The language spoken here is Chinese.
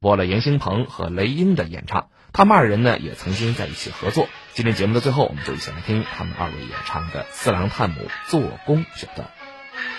播了严兴鹏和雷音的演唱，他们二人呢也曾经在一起合作。今天节目的最后，我们就一起来听他们二位演唱的《四郎探母做工》选段。